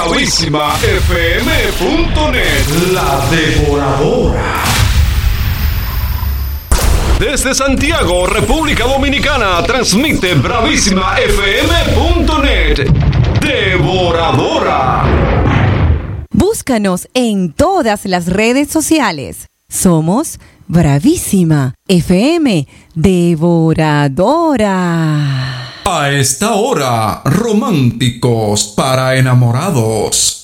BravísimaFM.net, la devoradora. Desde Santiago, República Dominicana, transmite BravísimaFM.net, devoradora. Búscanos en todas las redes sociales. Somos Bravísima FM Devoradora. A esta hora, románticos para enamorados.